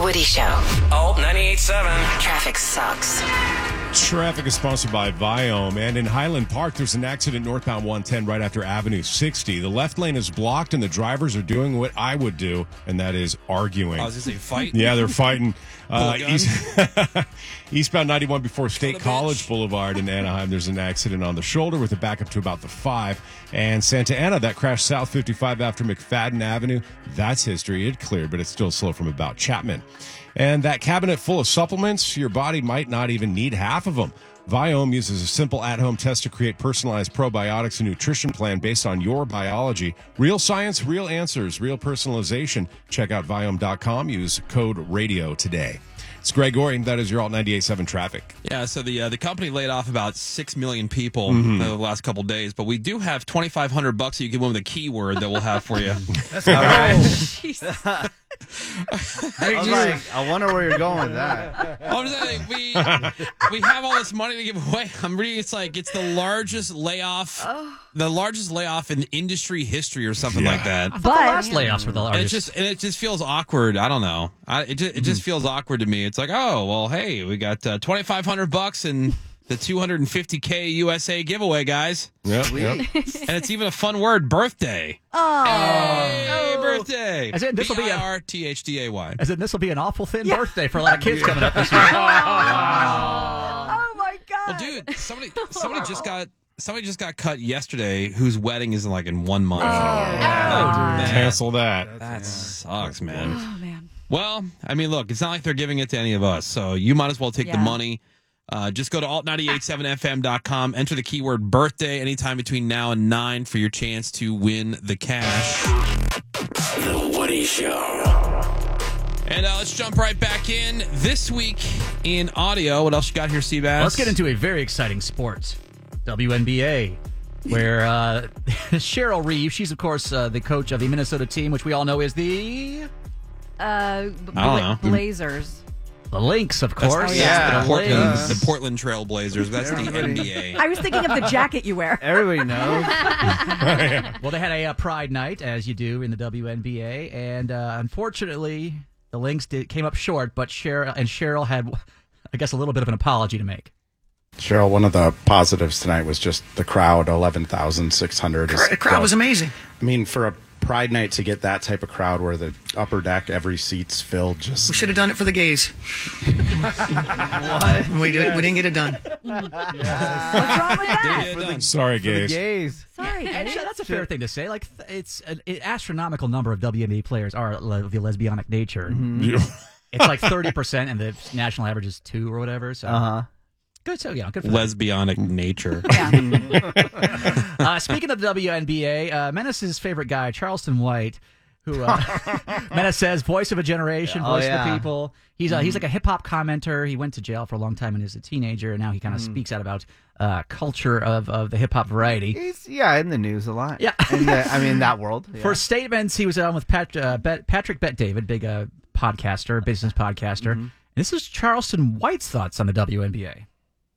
Woody Show. Alt 98.7. Traffic sucks. Traffic is sponsored by Viome, and in Highland Park, there's an accident northbound 110 right after Avenue 60. The left lane is blocked, and the drivers are doing what I would do, and that is arguing. I was going to say fight. Yeah, they're fighting. Eastbound 91 before State College Boulevard in Anaheim, there's an accident on the shoulder with a backup to about the 5. And Santa Ana, that crashed south 55 after McFadden Avenue. That's history. It cleared, but it's still slow from about Chapman. And that cabinet full of supplements, your body might not even need half of them. Viome uses a simple at-home test to create personalized probiotics and nutrition plan based on your biology. Real science, real answers, real personalization. Check out Viome.com. Use code RADIO today. It's Greg Goring. That is your Alt 98.7 traffic. Yeah, so the company laid off about 6 million people the last couple of days, but we do have $2,500 that you can win with a keyword that we'll have for you. That's all right. I wonder where you're going with that. I'm saying, we have all this money to give away. I'm reading it's the largest layoff, in industry history or something like that. But the last layoffs were the largest. And it just feels awkward. I don't know. It just feels awkward to me. It's like, oh well, hey, we got $2,500 and the $250K USA giveaway, guys. Yep. And it's even a fun word, birthday. Hey, birthday. As in, this will be BIRTHDAY. As in, this will be an awful thin birthday for a lot of kids coming up this year. Oh my God. Well, dude, somebody just got cut yesterday whose wedding is in 1 month. Man. Cancel that. That sucks, man. Oh, man. Well, I mean, look, it's not like they're giving it to any of us, so you might as well take the money. Just go to alt987fm.com, enter the keyword birthday anytime between now and 9 for your chance to win the cash. The Woody Show. And let's jump right back in. This week in audio, what else you got here, Seabass? Let's get into a very exciting sport, WNBA, where Cheryl Reeve, she's, of course, the coach of the Minnesota team, which we all know is the... I don't know. Blazers. The Lynx, of course. The Portland Trail Blazers. That's the NBA. I was thinking of the jacket you wear. Everybody knows. Well, they had a Pride night, as you do in the WNBA, and unfortunately, the Lynx came up short, but Cheryl had, I guess, a little bit of an apology to make. Cheryl, one of the positives tonight was just the crowd, 11,600. The crowd was amazing. I mean, for a Pride night to get that type of crowd where the upper deck, every seat's filled, just... We should have done it for the gays. What? We didn't get it done. What's wrong with that? Sorry, gays. Sorry, And guys. that's a fair thing to say. Like, it's an astronomical number of WNBA players are of the lesbianic nature. It's like 30%, and the national average is 2 or whatever. So good. So good for Lesbianic nature. Speaking of the WNBA, Menace's favorite guy, Charleston White, who Menace says voice of a generation, voice of the people. He's like a hip hop commenter. He went to jail for a long time when he was a teenager, and now he kind of speaks out about culture of the hip hop variety. He's in the news a lot. Yeah, in that world. Yeah. For statements, he was on with Patrick Bet-David, big business podcaster. And this is Charleston White's thoughts on the WNBA.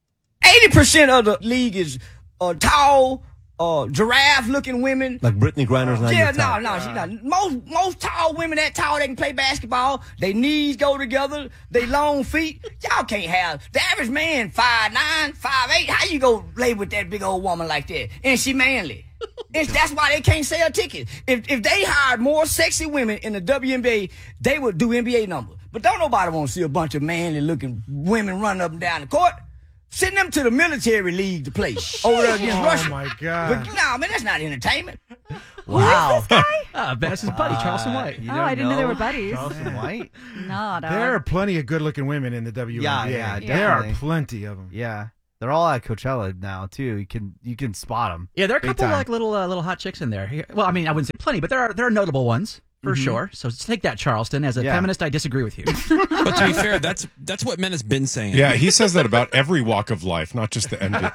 80% of the league is tall, giraffe-looking women. Like Brittany Griner's not Yeah, your type. no, she's not. Most tall women that tall, they can play basketball. Their knees go together. They long feet. Y'all can't have the average man 5'9", 5'8". How you go lay with that big old woman like that? And she manly. That's why they can't sell tickets. If they hired more sexy women in the WNBA, they would do NBA numbers. But don't nobody want to see a bunch of manly-looking women running up and down the court. Send them to the military league to play over there against Russia. Oh, my God. But no, man, that's not entertainment. Wow. Who is this guy? Menace's buddy, Charleston White. I didn't know they were buddies. Charleston White? No, dog. There are plenty of good-looking women in the WNBA. Yeah, There are definitely. plenty of them. Yeah. They're all at Coachella now, too. You can spot them. Yeah, there are a Big couple time. like little hot chicks in there. Well, I mean, I wouldn't say plenty, but there are notable ones for sure. So take that, Charleston. As a feminist, I disagree with you. But to be fair, that's what Men has been saying. Yeah, he says that about every walk of life, not just the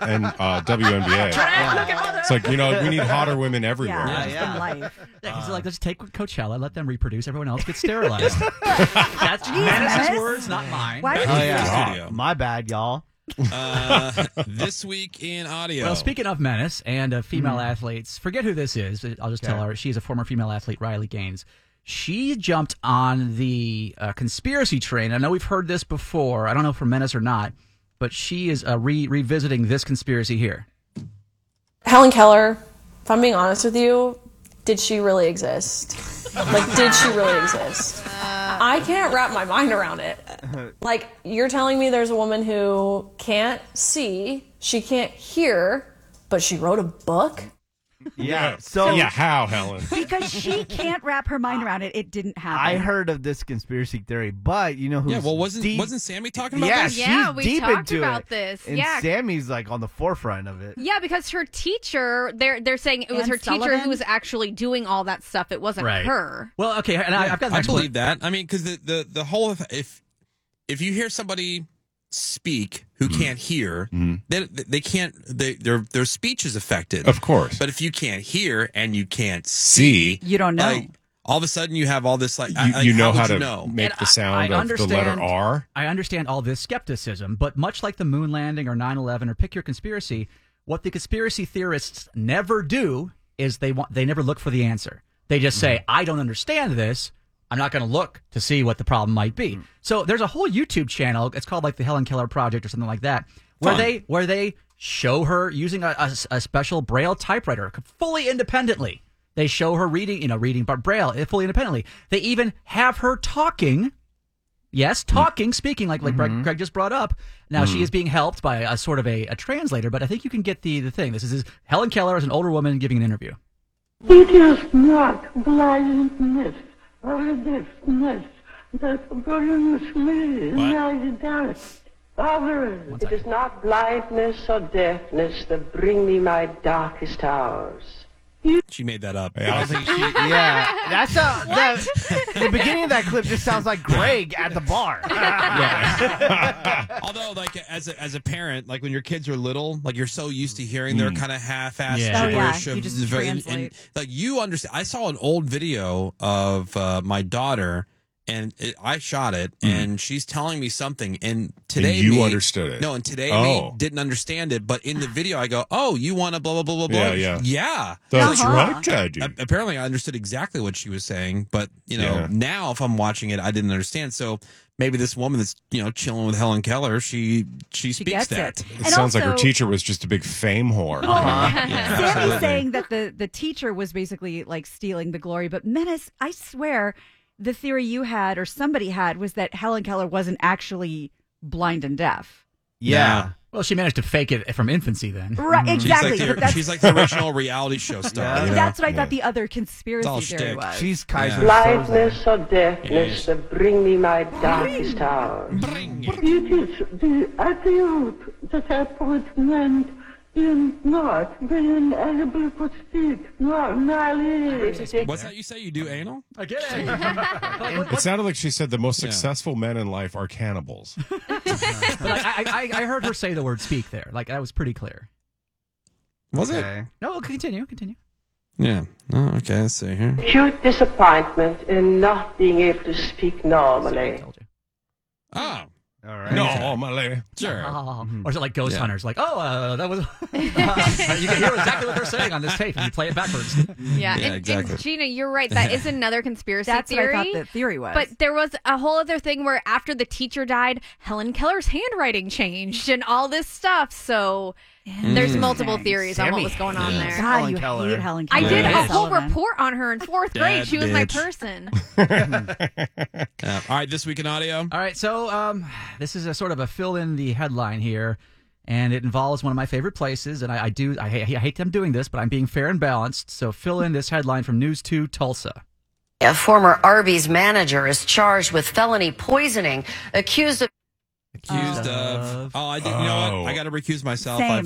WNBA. It's like, we need hotter women everywhere. In life. Yeah, he's like, let's take Coachella, let them reproduce, everyone else gets sterilized. That's Menace's words, not mine. Why would Oh, you yeah. say that? My bad, y'all. This week in audio. Well, speaking of Menace and female athletes, forget who this is. I'll just tell her. She's a former female athlete, Riley Gaines. She jumped on the conspiracy train. I know we've heard this before. I don't know if from Menace or not, but she is revisiting this conspiracy here. Helen Keller, if I'm being honest with you, did she really exist? Like, did she really exist? I can't wrap my mind around it. Like, you're telling me there's a woman who can't see, she can't hear, but she wrote a book? Yeah. How, Helen? Because she can't wrap her mind around it. It didn't happen. I heard of this conspiracy theory, but you know who's wasn't Sammy talking about this? Yeah, she's we deep talked into about it. this. And Yeah. Sammy's like on the forefront of it. Yeah, because her teacher, they're saying it was Ann her teacher Sullivan? who was actually doing all that stuff. It wasn't her. Well, okay, and I've got. I believe that. I mean, because the whole if you hear somebody speak who can't hear, then they can't. Their speech is affected, Of course. But if you can't hear and you can't see, You don't know. like, all of a sudden you have all this like You know how how would to you know? make the I sound of the letter R. I understand all this skepticism, but much like the moon landing or 9/11 or pick your conspiracy, what the conspiracy theorists never do is they never look for the answer. They just say, "I don't understand this. I'm not going to look to see what the problem might be." So there's a whole YouTube channel. It's called like the Helen Keller Project or something like that, where they show her using a special Braille typewriter fully independently. They show her reading Braille fully independently. They even have her talking. Yes, speaking like Greg just brought up. Now she is being helped by a sort of a translator, but I think you can get the thing. This is Helen Keller as an older woman giving an interview. It is not blindness or deafness that brings me my Father, it is not blindness or deafness that bring me my darkest hours. She made that up. I don't think that's the beginning of that clip just sounds like Greg at the bar. Although, like as a parent, like when your kids are little, like you're so used to hearing their kind of half-assed gibberish. You just translate. And, like you understand. I saw an old video of my daughter. And I shot it, and she's telling me something. And today, And you understood it. No, and today me didn't understand it. But in the video, I go, "Oh, you want to blah blah blah blah blah." Yeah. That's So, right, Daddy. Apparently, I understood exactly what she was saying. But now if I'm watching it, I didn't understand. So maybe this woman that's chilling with Helen Keller, she speaks gets that. it. It sounds like her teacher was just a big fame whore. Sammy's saying that the teacher was basically like stealing the glory, but Menace, I swear, the theory you had or somebody had was that Helen Keller wasn't actually blind and deaf. Yeah. Well, she managed to fake it from infancy then. Right, exactly. She's like the original reality show star. That's what I thought the other conspiracy all theory shtick. was. She's Kaiser. Blindness or deafness that bring me my darkest hours. It is the attribute that appointment in not being able to speak normally. What's that you say? You do anal? I get it. It sounded like she said the most successful men in life are cannibals. But I heard her say the word "speak" there. Like that was pretty clear. Was it? No, continue. Yeah. Oh, okay. Let's see here. Acute disappointment in not being able to speak normally. Oh. All right. No, my lady. Sure. Or is it like Ghost Hunters? Like, that was. You can hear exactly what they're saying on this tape if you play it backwards. Yeah, exactly. And Gina, you're right. That is another conspiracy That's theory. what I thought the theory was. But there was a whole other thing where after the teacher died, Helen Keller's handwriting changed and all this stuff. So there's multiple theories on what was going on there. God, Helen you Keller. hate Helen I Keller. did a whole Sullivan. report on her in fourth grade. She was my person. All right, this week in audio. All right, so this is a sort of a fill in the headline here, and it involves one of my favorite places, and I hate them doing this, but I'm being fair and balanced. So fill in this headline from News 2 Tulsa. A former Arby's manager is charged with felony poisoning, accused of. I did. You know what? I got to recuse myself. Same.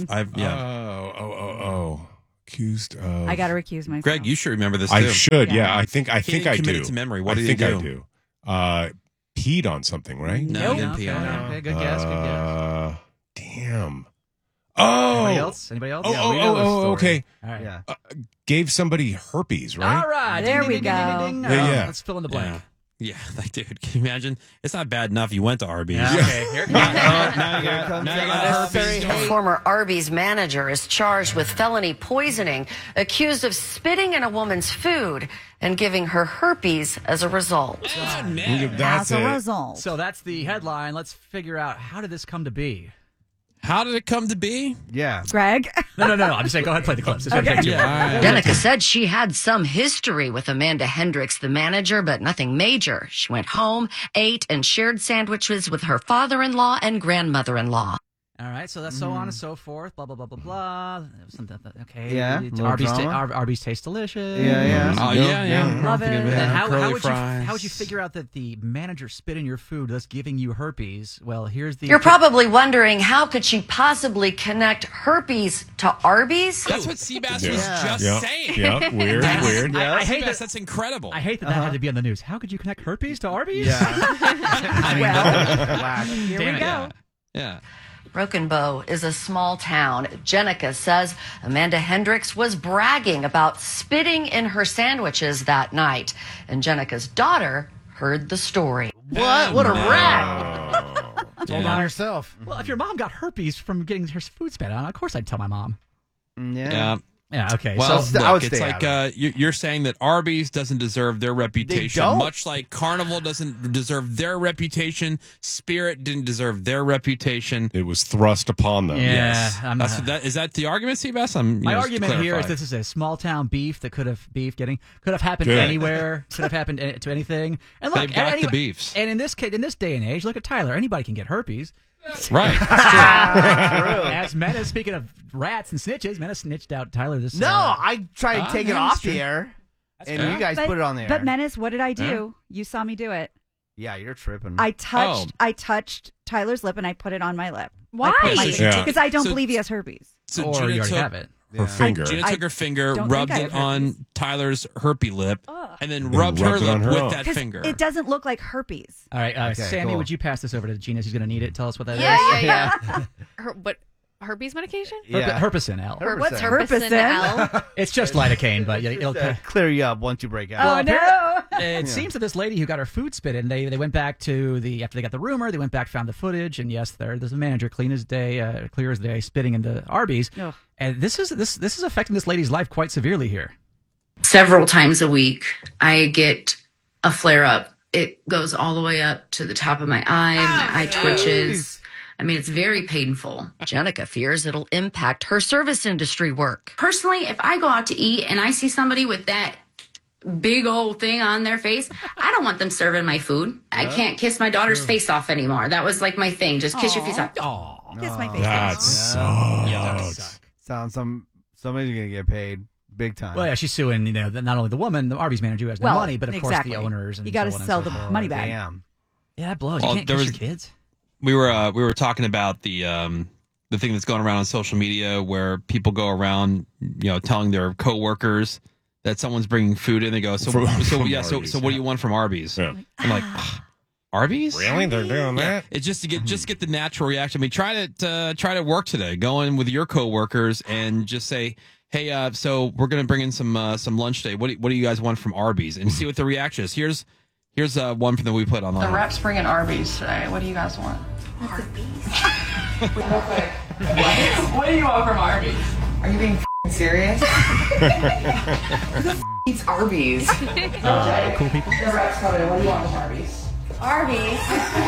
Accused of. I got to recuse myself. Greg, you should remember this. I too. should. Yeah, I think I Commit do. it to memory. What I did think he I do? do. Peed on something, right? No, you didn't pee on it. Okay, good guess. Damn. Oh. Anybody else? Okay. All right. Yeah. Gave somebody herpes, right? All right. There Ding, we ding, ding, go. ding, ding, ding. Yeah. Let's fill in the blank. Yeah, like, dude, can you imagine? It's not bad enough you went to Arby's. Yeah, okay, here it comes. Now you got herpes. A former Arby's manager is charged with felony poisoning, accused of spitting in a woman's food and giving her herpes as a result. As a result. So that's the headline. Let's figure out, how did this come to be? How did it come to be? Yeah. Greg? No. I'm just saying, go ahead and play the clips. This Okay. won't take too long. Danica said she had some history with Amanda Hendricks, the manager, but nothing major. She went home, ate, and shared sandwiches with her father-in-law and grandmother-in-law. All right, so that's so on and so forth. Blah, blah, blah, blah, blah. Okay. Yeah, Arby's tastes delicious. Yeah. Oh, yeah. Love it. And then how Fries. would you figure out that the manager spit in your food, thus giving you herpes? Well, here's the... You're probably wondering, how could she possibly connect herpes to Arby's? That's what Seabass was just saying. Yep, weird. I hate Seabass, that. that's incredible. I hate that had to be on the news. How could you connect herpes to Arby's? Yeah. Here we go. Yeah. Broken Bow is a small town. Jenica says Amanda Hendricks was bragging about spitting in her sandwiches that night. And Jenica's daughter heard the story. What? What a rat! Told on herself. Well, if your mom got herpes from getting her food spat on, of course I'd tell my mom. Yeah. Yeah, okay. Well, so I would look, it's stay like out of you're saying that Arby's doesn't deserve their reputation, don't? much like Carnival doesn't deserve their reputation. Spirit didn't deserve their reputation. It was thrust upon them. yeah, Yes. Is that the argument, Seabass? my argument here is this is a small town beef that could have happened Good. anywhere, could have happened to anything. And look, They've got the beefs. And in this day and age, look at Tyler. Anybody can get herpes. Right. As Menace, speaking of rats and snitches, Menace snitched out Tyler this. No, I tried to take it off true. the air, and fair. you guys put it on there. But Menace, what did I do? You saw me do it. Yeah, you're tripping. I touched Tyler's lip and I put it on my lip. Why? Yeah. Because I don't So- believe he has herpes. So or Gina you already took, have it. Her finger. Gina took her finger, don't rubbed think I it have on herpes. Tyler's herpy lip, and then Then rubbed her rubbed it on lip her with own. that Because finger. it doesn't look like herpes. All right, Sammy, cool. would you pass this over to Gina? She's going to need it. Tell us what that is. Yeah. What herpes medication? Yeah. Herpesen L. What's Herpesen L. It's just lidocaine, but it'll. Clear you up once you break out. Oh, no. It seems that this lady who got her food spit in, they went back to after they got the rumor, they went back, found the footage, and yes, there's a manager clear as day, spitting into Arby's, Ugh. and this is affecting this lady's life quite severely here. Several times a week, I get a flare up. It goes all the way up to the top of my eye. My eye twitches. I mean, it's very painful. Jenica fears it'll impact her service industry work. Personally, if I go out to eat and I see somebody with that big old thing on their face, I don't want them serving my food. I can't kiss my daughter's face off anymore. That was like my thing. Just kiss your face off. Kiss my face. That sucks. Sounds somebody's gonna get paid big time. Well, yeah, she's suing, not only the woman, the Arby's manager who has no money, but of course the owners. And you got to so on and sell so the forth. money back. Damn. Yeah, that blows. Well, You can't there kiss was- your kids. We were talking about the thing that's going around on social media where people go around, telling their coworkers that someone's bringing food in. They go, so Arby's, what do you want from Arby's? Yeah. I'm like, Arby's? Really? They're doing that? It's just to get the natural reaction. I mean, try to work today. Go in with your coworkers and just say, hey, so we're gonna bring in some lunch today. What do you guys want from Arby's? And see what the reaction is. Here's one from that we put online. The rep's bringing Arby's today. What do you guys want? What do you want from Arby's? Are you being serious? It's Arby's. Cool people. The rep's coming in. What do you want from Arby's? Arby's.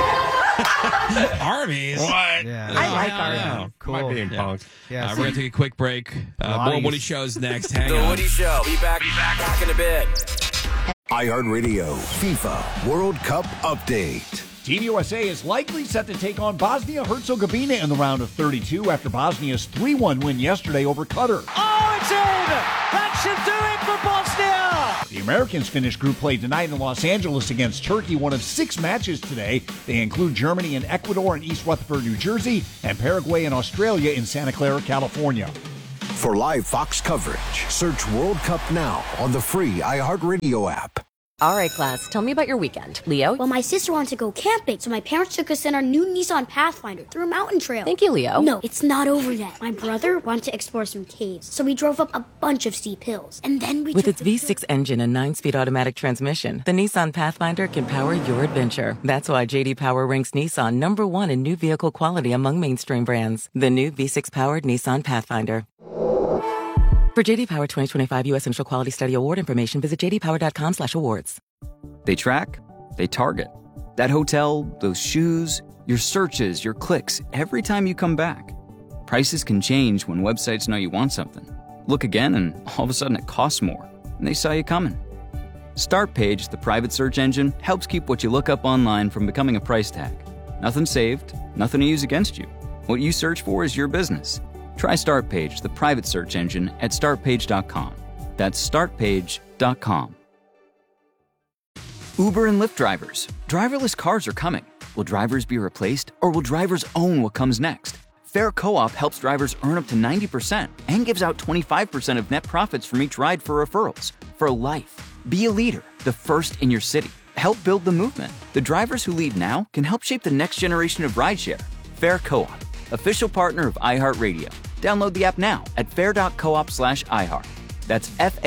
Arby's? What? Yeah. I like Arby's. Arby's. Cool. Might be in punked. Yeah. We're going to take a quick break. More Woody shows next. Hang The on. Woody Show. Be back in a bit. iHeartRadio FIFA World Cup update. Team USA is likely set to take on Bosnia-Herzegovina in the round of 32 after Bosnia's 3-1 win yesterday over Qatar. Oh, it's in! That should do it for Bosnia! The Americans finished group play tonight in Los Angeles against Turkey, one of 6 matches today. They include Germany and Ecuador in East Rutherford, New Jersey, and Paraguay and Australia in Santa Clara, California. For live Fox coverage, search World Cup Now on the free iHeartRadio app. All right, class, tell me about your weekend. Leo? Well, my sister wanted to go camping, so my parents took us in our new Nissan Pathfinder through a mountain trail. Thank you, Leo. No, it's not over yet. My brother wanted to explore some caves, so we drove up a bunch of steep hills. And then we With its V6 engine and 9-speed automatic transmission, the Nissan Pathfinder can power your adventure. That's why J.D. Power ranks Nissan #1 in new vehicle quality among mainstream brands. The new V6-powered Nissan Pathfinder. For J.D. Power 2025 U.S. Initial Quality Study Award information, visit jdpower.com/awards. They track, they target. That hotel, those shoes, your searches, your clicks, every time you come back. Prices can change when websites know you want something. Look again and all of a sudden it costs more, and they saw you coming. Startpage, the private search engine, helps keep what you look up online from becoming a price tag. Nothing saved, nothing to use against you. What you search for is your business. Try Startpage, the private search engine, at startpage.com. That's startpage.com. Uber and Lyft drivers. Driverless cars are coming. Will drivers be replaced, or will drivers own what comes next? Fair Co-op helps drivers earn up to 90% and gives out 25% of net profits from each ride for referrals. For life. Be a leader, the first in your city. Help build the movement. The drivers who lead now can help shape the next generation of rideshare. Fair Co-op, official partner of iHeartRadio. Download the app now at fair.coop/iHeart. That's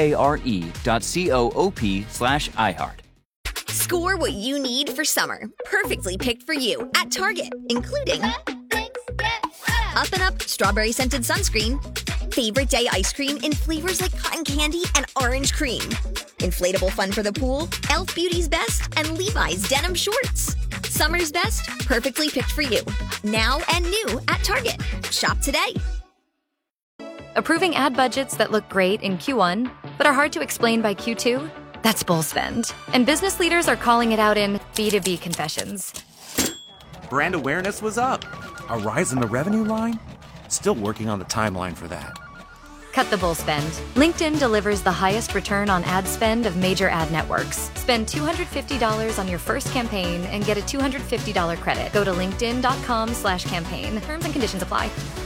FARE.coop/iHeart. Score what you need for summer. Perfectly picked for you at Target, including Up and Up Strawberry Scented Sunscreen, Favorite Day Ice Cream in flavors like cotton candy and orange cream, Inflatable Fun for the Pool, Elf Beauty's Best, and Levi's Denim Shorts. Summer's best, perfectly picked for you. Now and new at Target. Shop today. Approving ad budgets that look great in Q1, but are hard to explain by Q2? That's bull spend. And business leaders are calling it out in B2B confessions. Brand awareness was up. A rise in the revenue line? Still working on the timeline for that. Cut the bull spend. LinkedIn delivers the highest return on ad spend of major ad networks. Spend $250 on your first campaign and get a $250 credit. Go to linkedin.com/campaign. Terms and conditions apply.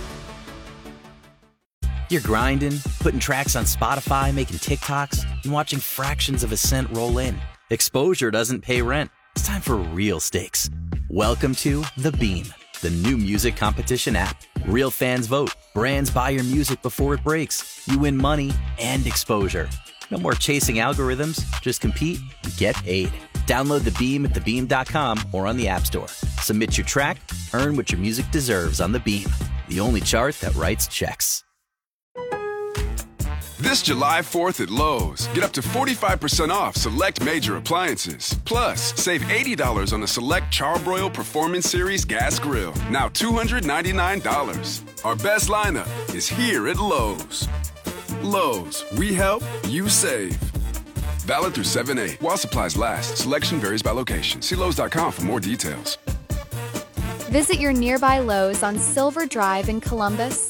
You're grinding, putting tracks on Spotify, making TikToks, and watching fractions of a cent roll in. Exposure doesn't pay rent. It's time for real stakes. Welcome to The Beam, the new music competition app. Real fans vote. Brands buy your music before it breaks. You win money and exposure. No more chasing algorithms. Just compete and get paid. Download The Beam at thebeam.com or on the App Store. Submit your track, earn what your music deserves on The Beam, the only chart that writes checks. This July 4th at Lowe's, get up to 45% off select major appliances. Plus, save $80 on the select Charbroil Performance Series gas grill. Now $299. Our best lineup is here at Lowe's. Lowe's, we help, you save. Valid through 7/8 while supplies last. Selection varies by location. See Lowes.com for more details. Visit your nearby Lowe's on Silver Drive in Columbus.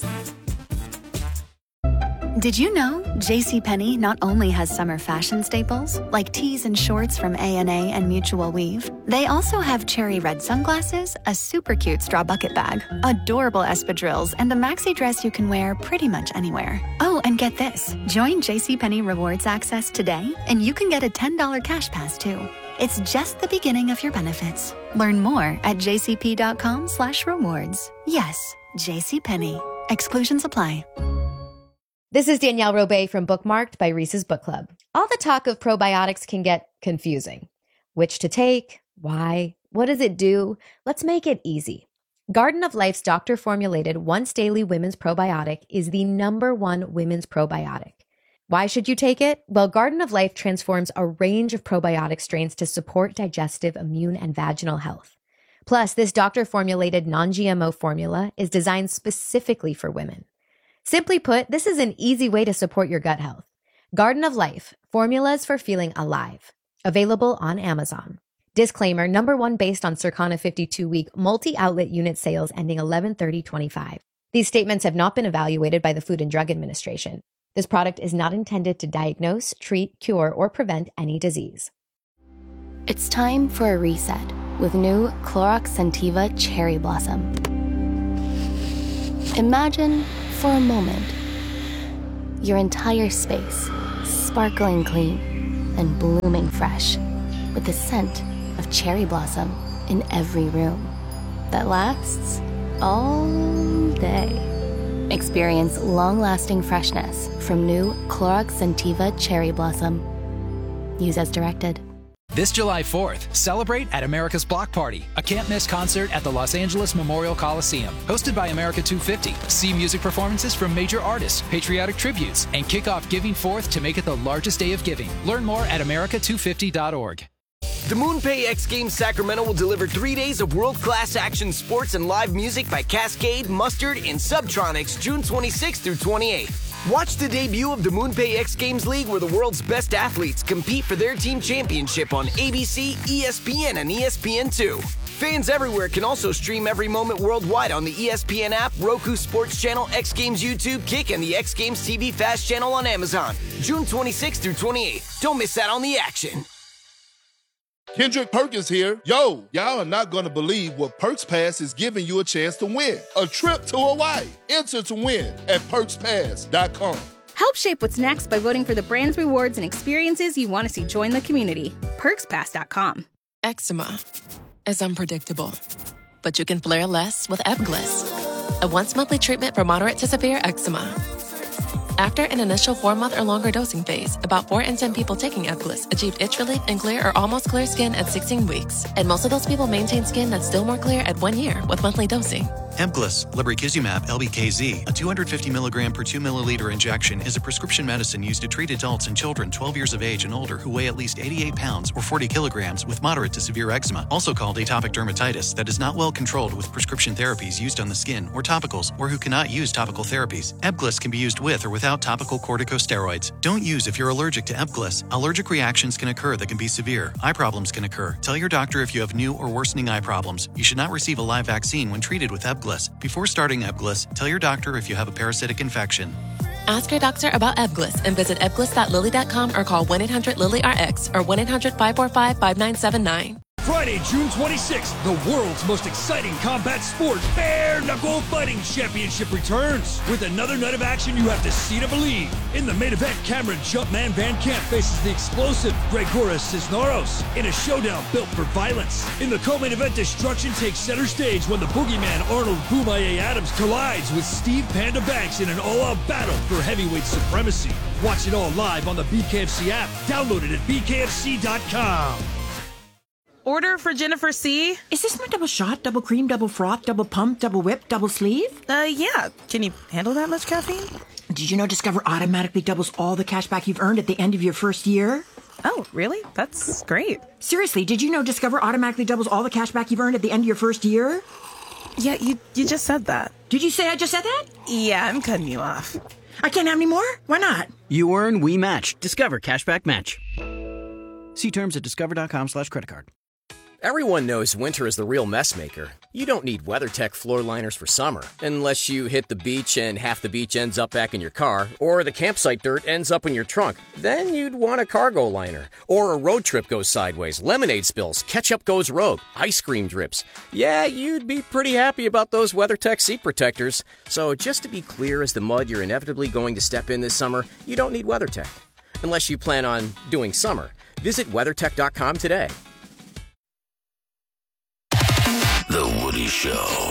Did you know JCPenney not only has summer fashion staples, like tees and shorts from A&A and Mutual Weave, they also have cherry red sunglasses, a super cute straw bucket bag, adorable espadrilles, and a maxi dress you can wear pretty much anywhere. Oh, and get this. Join JCPenney Rewards Access today, and you can get a $10 cash pass, too. It's just the beginning of your benefits. Learn more at jcp.com/rewards. Yes, JCPenney. Exclusions apply. This is Danielle Robay from Bookmarked by Reese's Book Club. All the talk of probiotics can get confusing. Which to take? Why? What does it do? Let's make it easy. Garden of Life's doctor-formulated once-daily women's probiotic is the #1 women's probiotic. Why should you take it? Well, Garden of Life transforms a range of probiotic strains to support digestive, immune, and vaginal health. Plus, this doctor-formulated non-GMO formula is designed specifically for women. Simply put, this is an easy way to support your gut health. Garden of Life, formulas for feeling alive. Available on Amazon. Disclaimer, #1 based on Circana 52-week multi-outlet unit sales ending 11/30/25. These statements have not been evaluated by the Food and Drug Administration. This product is not intended to diagnose, treat, cure, or prevent any disease. It's time for a reset with new Clorox Scentiva Cherry Blossom. Imagine, for a moment, your entire space sparkling clean and blooming fresh. with the scent of cherry blossom in every room that lasts all day. Experience long-lasting freshness from new Clorox Scentiva Cherry Blossom. Use as directed. This July 4th, celebrate at America's Block Party, a can't-miss concert at the Los Angeles Memorial Coliseum. Hosted by America 250, see music performances from major artists, patriotic tributes, and kick off Giving Forth to make it the largest day of giving. Learn more at america250.org. The MoonPay X Games Sacramento will deliver 3 days of world-class action sports and live music by Cascade, Mustard, and Subtronics June 26th through 28th. Watch the debut of the MoonPay X Games League where the world's best athletes compete for their team championship on ABC, ESPN, and ESPN2. Fans everywhere can also stream every moment worldwide on the ESPN app, Roku Sports Channel, X Games YouTube, Kick, and the X Games TV Fast channel on Amazon. June 26th through 28th. Don't miss out on the action. Kendrick Perkins here. Yo, y'all are not going to believe what Perks Pass is giving you a chance to win. A trip to Hawaii. Enter to win at PerksPass.com. Help shape what's next by voting for the brands, rewards, and experiences you want to see join the community. PerksPass.com. Eczema is unpredictable, but you can flare less with Ebglyss, a once-monthly treatment for moderate to severe eczema. After an initial 4-month or longer dosing phase, about 4 in 10 people taking Ebglyss achieved itch relief and clear or almost clear skin at 16 weeks. And most of those people maintain skin that's still more clear at 1 year with monthly dosing. Ebglyss, lebrikizumab LBKZ, a 250 milligram per 2 milliliter injection, is a prescription medicine used to treat adults and children 12 years of age and older who weigh at least 88 pounds or 40 kilograms with moderate to severe eczema, also called atopic dermatitis, that is not well controlled with prescription therapies used on the skin or topicals, or who cannot use topical therapies. Ebglyss can be used with or without topical corticosteroids. Don't use if you're allergic to Ebglyss. Allergic reactions can occur that can be severe. Eye problems can occur. Tell your doctor if you have new or worsening eye problems. You should not receive a live vaccine when treated with Ebglyss. Before starting Ebglyss, tell your doctor if you have a parasitic infection. Ask your doctor about Ebglyss and visit ebglyss.lilly.com or call 1-800-LILY-RX or 1-800-545-5979. Friday, June 26th, the world's most exciting combat sport, Bare Knuckle Fighting Championship returns. With another night of action you have to see to believe. In the main event, Cameron Jumpman Van Camp faces the explosive Gregoras Cisneros in a showdown built for violence. In the co-main event, destruction takes center stage when the boogeyman Arnold Boomaye Adams collides with Steve Panda Banks in an all-out battle for heavyweight supremacy. Watch it all live on the BKFC app. Download it at bkfc.com. Order for Jennifer C. Is this my double shot, double cream, double froth, double pump, double whip, double sleeve? Yeah. Can you handle that much caffeine? Did you know Discover automatically doubles all the cash back you've earned at the end of your first year? Oh, really? That's great. Seriously, did you know Discover automatically doubles all the cash back you've earned at the end of your first year? Yeah, you just said that. Did you say I just said that? Yeah, I'm cutting you off. I can't have any more? Why not? You earn, we match. Discover Cashback Match. See terms at discover.com/creditcard. Everyone knows winter is the real mess maker. You don't need WeatherTech floor liners for summer, unless you hit the beach and half the beach ends up back in your car, or the campsite dirt ends up in your trunk. Then you'd want a cargo liner. Or a road trip goes sideways, lemonade spills, ketchup goes rogue, ice cream drips. Yeah, you'd be pretty happy about those WeatherTech seat protectors. So just to be clear as the mud you're inevitably going to step in this summer, you don't need WeatherTech. Unless you plan on doing summer. Visit WeatherTech.com today. The Woody Show.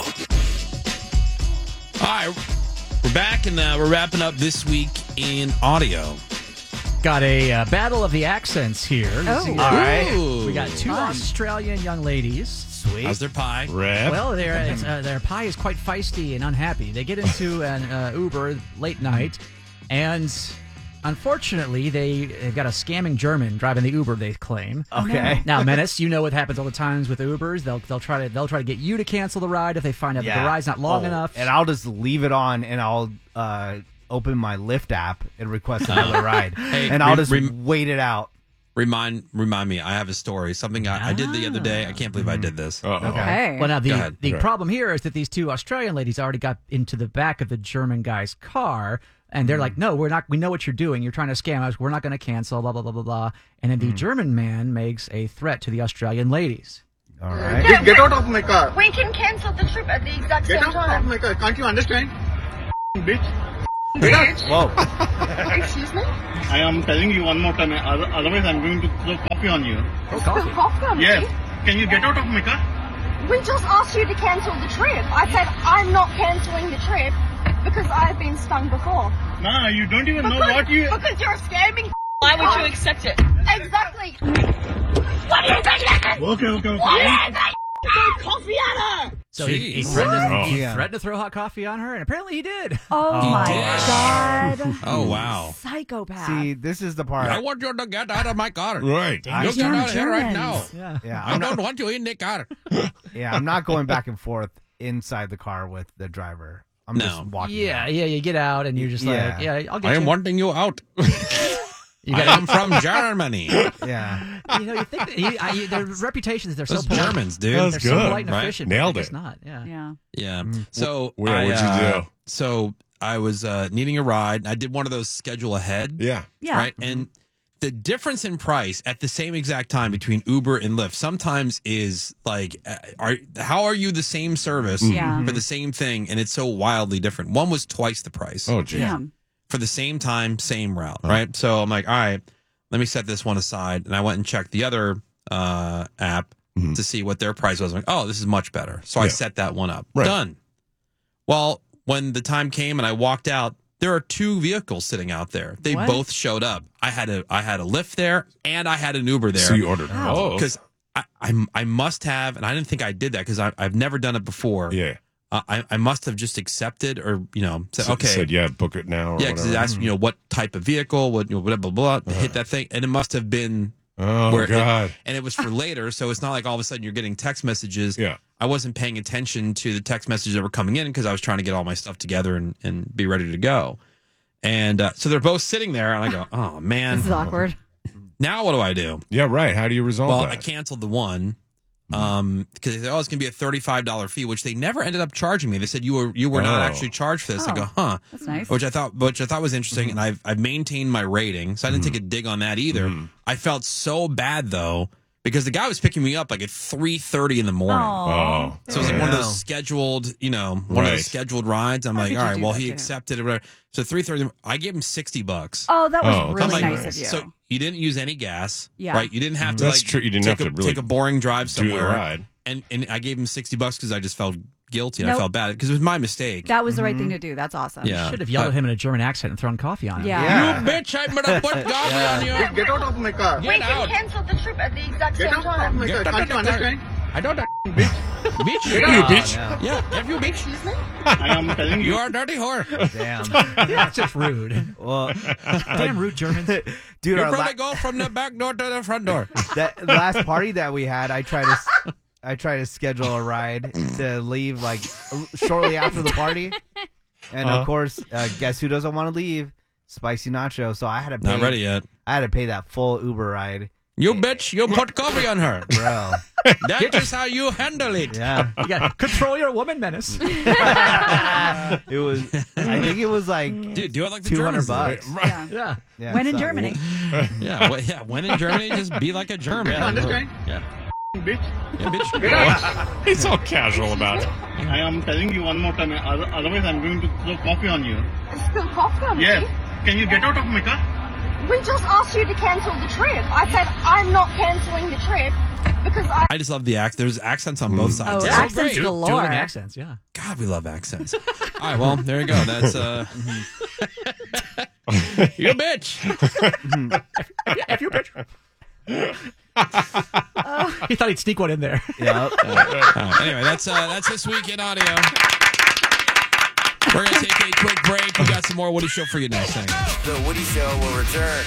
All right, we're back and we're wrapping up this week in audio. Got a battle of the accents here. Oh. All right. We got two Australian young ladies. Sweet. How's their pie? Rip. Well, their pie is quite feisty and unhappy. They get into an Uber late night, and unfortunately, they've got a scamming German driving the Uber, they claim. Okay. Now, Menace, you know what happens all the times with Ubers. They'll try to get you to cancel the ride if they find out that the ride's not long enough. And I'll just leave it on, and I'll open my Lyft app and request another ride, and I'll just wait it out. Remind me, I have a story. Something I did the other day. I can't believe I did this. Okay. Well, now the problem here is that these two Australian ladies already got into the back of the German guy's car. And they're like, no, we're not. We know what you're doing. You're trying to scam us. We're not going to cancel, blah, blah, blah, blah, blah. And then the German man makes a threat to the Australian ladies. All right. Yeah, get out of my car. We can cancel the trip at the exact same time. Get out of my car. Can't you understand? Bitch. Whoa. Excuse me? I am telling you one more time. Otherwise, I'm going to throw coffee on you. Coffee? Coffee on yes. Can you get out of my car? We just asked you to cancel the trip. I said I'm not cancelling the trip because I've been stung before. Nah, you don't even know what you... Because you're scamming. Why would you accept it? Exactly. What are you thinking? Okay. Coffee at her! So he threatened to throw hot coffee on her, and apparently he did. Oh my God. Oh, wow. Psychopath. See, this is the part. I want you to get out of my car. Right. You get out of here right now. Yeah. I don't want you in the car. Yeah, I'm not going back and forth inside the car with the driver. I'm just walking out. Yeah, you get out, and you're just like, I'll get you. I am wanting you out. I'm from Germany. Yeah. You think that their reputations, they're so polite. Germans, dude. They're so polite and efficient. Nailed It's it. not. Yeah. So what'd you do? So I was needing a ride. I did one of those schedule ahead. Yeah. Right. And the difference in price at the same exact time between Uber and Lyft sometimes is like, how are you the same service for the same thing? And it's so wildly different. One was twice the price. Oh, geez. Yeah. For the same time, same route, right? So I'm like, all right, let me set this one aside. And I went and checked the other app to see what their price was. I'm like, oh, this is much better. So I set that one up. Right. Done. Well, when the time came and I walked out, there are two vehicles sitting out there. They both showed up. I had a Lyft there and I had an Uber there. So you ordered both. Because I must have, and I didn't think I did that because I've never done it before. Yeah. I must have just accepted or, said, okay. Said, book it now. Or because it asked, what type of vehicle, what, blah, blah, blah, hit that thing. And it must have been. Oh, God. And it was for later. So it's not like all of a sudden you're getting text messages. Yeah. I wasn't paying attention to the text messages that were coming in because I was trying to get all my stuff together and be ready to go. And so they're both sitting there. And I go, oh, man. This is awkward. Now what do I do? Yeah, right. How do you resolve that? Well, I canceled the one. Because they said, it's going to be a $35 fee, which they never ended up charging me. They said you were not actually charged for this. I go, that's nice. Which I thought was interesting, and I've maintained my rating, so I didn't take a dig on that either. I felt so bad though because the guy was picking me up like at 3:30 in the morning. Oh, so it was like one of those scheduled, one of those scheduled rides. I'm like, all right, well, he accepted it. Whatever. So 3:30, I gave him $60. Oh, that was really nice of you. So you didn't use any gas, Yeah. right? You didn't have to. That's true. You didn't have to really take a boring drive somewhere. do the ride. And I gave him $60 because I just felt guilty. And Nope. I felt bad because it was my mistake. That was the right thing to do. That's awesome. Yeah. You should have yelled at him in a German accent and thrown coffee on him. Yeah. You bitch! I'm gonna put coffee on you. Get out of my car. We can cancel the trip at the exact same time. my car. Can't you understand? I don't bitch. Bitch. You bitch. Yeah. Have you bitch? Excuse me? I am telling you. You are a dirty whore. Damn. That's just rude. Well, Damn rude Germans. dude, You're going to go from the back door to the front door. that last party that we had, I tried to schedule a ride to leave like shortly after the party, and of course, guess who doesn't want to leave? Spicy Nacho. So I had to pay, Not ready yet. I had to pay that full Uber ride. You bitch! You put coffee on her, bro. That is how you handle it. Yeah, you got control your woman menace. It was. I think it was like Dude, do it like the $200. Germans. Yeah. Yeah, When in so- Germany. Yeah. When in Germany, just be like a German. Understand? Yeah. Bitch. Yeah, bitch. He's all casual about it. I am telling you one more time. Otherwise, I'm going to throw coffee on you. Spill coffee on Yes. me? Can you get out of my car? We just asked you to cancel the trip. I said I'm not cancelling the trip because I just love the accent. There's accents on both sides. Oh, It's accents great. galore. Dueling accents, yeah. God, we love accents. All right, well, there you go. That's you bitch. F you, bitch. He thought he'd sneak one in there. Yep. Anyway, that's this week in audio. We're gonna take a quick break. We got some more Woody Show for you next thing. The Woody Show will return.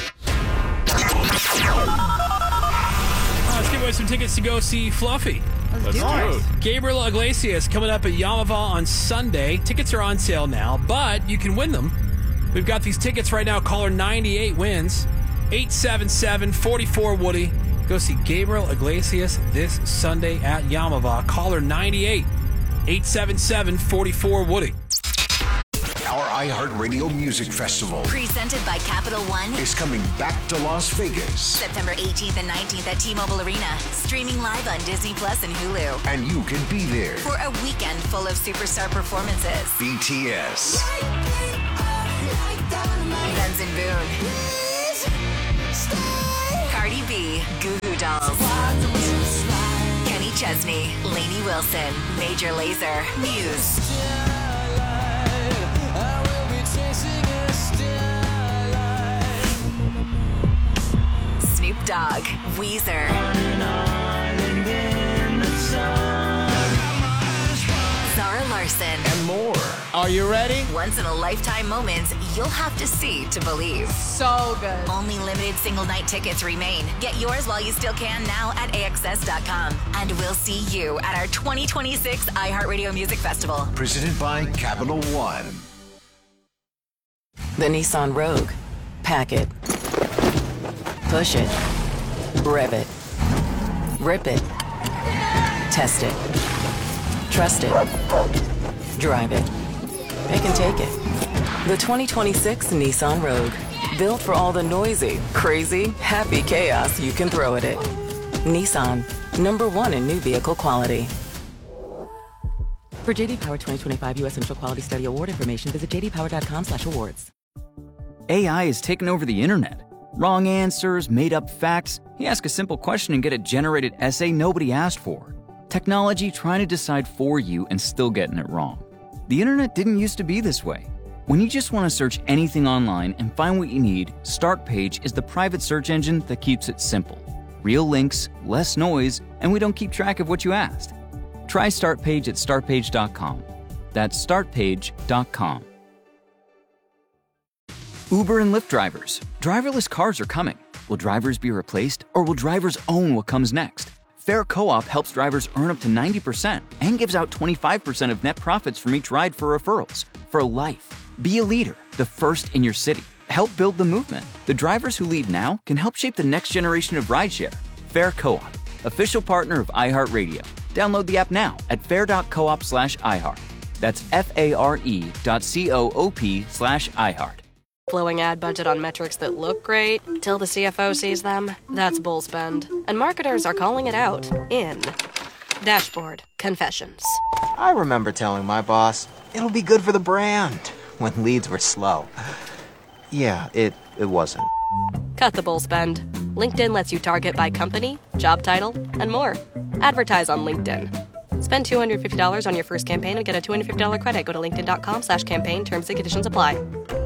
Let's give away some tickets to go see Fluffy. Let's do it. Gabriel Iglesias coming up at Yamava on Sunday. Tickets are on sale now, but you can win them. We've got these tickets right now. Caller 98 wins. 877-44-WOODY. Go see Gabriel Iglesias this Sunday at Yamava. Caller 98. 877-44-WOODY. Our iHeartRadio Music Festival Presented by Capital One is coming back to Las Vegas. September 18th and 19th at T-Mobile Arena. Streaming live on Disney Plus and Hulu. And you can be there. For a weekend full of superstar performances. BTS, Benz and Boone. Cardi B, Goo Goo Dolls. Kenny Chesney, Lainey Wilson, Major Lazer, Muse. Snoop Dogg, Weezer. Zara Larson. And more. Are you ready? Once in a lifetime moments you'll have to see to believe. So good. Only limited single night tickets remain. Get yours while you still can now at AXS.com. And we'll see you at our 2026 iHeartRadio Music Festival. Presented by Capital One. The Nissan Rogue. Pack it. Push it. Rev it. Rip it. Test it. Trust it. Drive it. It can take it. The 2026 Nissan Rogue. Built for all the noisy, crazy, happy chaos you can throw at it. Nissan. #1 in new vehicle quality. For JD Power 2025 U.S. Initial Quality Study Award information, visit jdpower.com/awards. AI has taken over the internet. Wrong answers, made up facts. You ask a simple question and get a generated essay nobody asked for. Technology trying to decide for you and still getting it wrong. The internet didn't used to be this way. When you just want to search anything online and find what you need, Startpage is the private search engine that keeps it simple. Real links, less noise, and we don't keep track of what you asked. Try Startpage at startpage.com. That's startpage.com. Uber and Lyft drivers. Driverless cars are coming. Will drivers be replaced, or will drivers own what comes next? Fair Co-op helps drivers earn up to 90% and gives out 25% of net profits from each ride for referrals. For life. Be a leader, the first in your city. Help build the movement. The drivers who lead now can help shape the next generation of rideshare. Fair Co-op, official partner of iHeartRadio. Download the app now at fair.coop/iHeart. That's FARE.coop/iHeart. Blowing ad budget on metrics that look great till the CFO sees them. That's bull spend. And marketers are calling it out in Dashboard Confessions. I remember telling my boss, it'll be good for the brand, when leads were slow. Yeah, it wasn't. Cut the bull spend. LinkedIn lets you target by company, job title, and more. Advertise on LinkedIn. Spend $250 on your first campaign and get a $250 credit. Go to linkedin.com/campaign. Terms and conditions apply.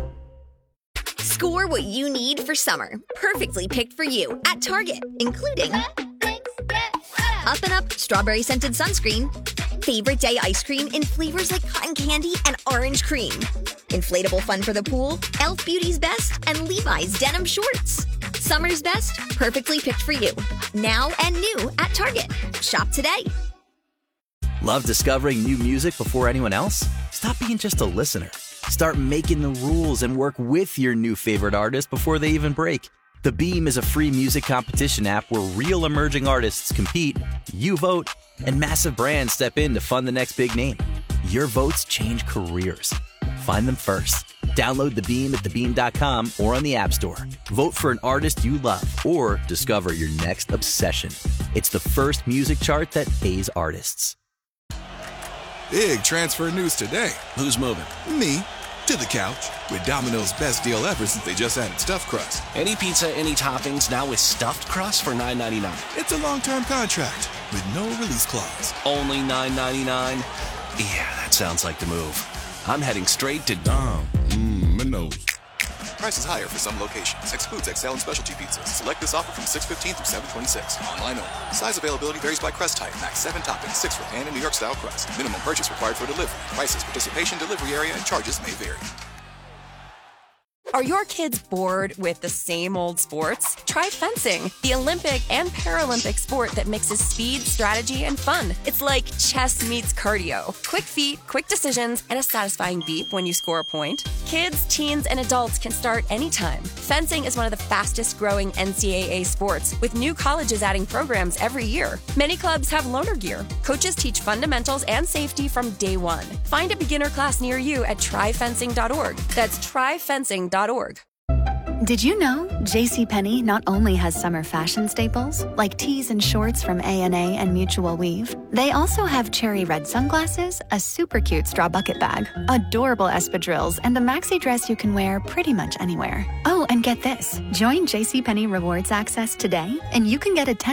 Score what you need for summer. Perfectly picked for you at Target, including Up and Up strawberry scented sunscreen, favorite day ice cream in flavors like cotton candy and orange cream, inflatable fun for the pool, Elf Beauty's Best, and Levi's denim shorts. Summer's best, perfectly picked for you. Now and new at Target. Shop today. Love discovering new music before anyone else? Stop being just a listener. Start making the rules and work with your new favorite artist before they even break. The Beam is a free music competition app where real emerging artists compete, you vote, and massive brands step in to fund the next big name. Your votes change careers. Find them first. Download The Beam at thebeam.com or on the App Store. Vote for an artist you love or discover your next obsession. It's the first music chart that pays artists. Big transfer news today. Who's moving? Me. To the couch. With Domino's best deal ever since they just added stuffed crust. Any pizza, any toppings, now with stuffed crust for $9.99. It's a long-term contract with no release clause. Only $9.99? Yeah, that sounds like the move. I'm heading straight to Domino's. Price is higher for some locations. Excludes XL and specialty pizzas. Select this offer from 6/15 through 7/26. Online only. Size availability varies by crust type. Max 7 toppings, 6 for pan and New York style crust. Minimum purchase required for delivery. Prices, participation, delivery area, and charges may vary. Are your kids bored with the same old sports? Try fencing, the Olympic and Paralympic sport that mixes speed, strategy, and fun. It's like chess meets cardio. Quick feet, quick decisions, and a satisfying beep when you score a point. Kids, teens, and adults can start anytime. Fencing is one of the fastest growing NCAA sports, with new colleges adding programs every year. Many clubs have loaner gear. Coaches teach fundamentals and safety from day one. Find a beginner class near you at tryfencing.org. That's tryfencing.org. Did you know JCPenney not only has summer fashion staples, like tees and shorts from A&A and Mutual Weave, they also have cherry red sunglasses, a super cute straw bucket bag, adorable espadrilles, and a maxi dress you can wear pretty much anywhere. Oh, and get this. Join JCPenney Rewards Access today, and you can get a